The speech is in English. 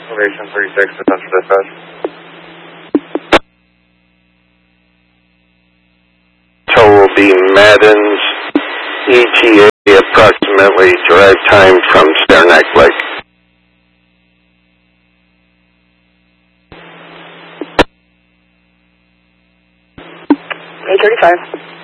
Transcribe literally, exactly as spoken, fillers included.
Elevation thirty-six, Central Dispatch. So will be Madden's E T A approximately drive time from Saranac Lake. eight thirty-five.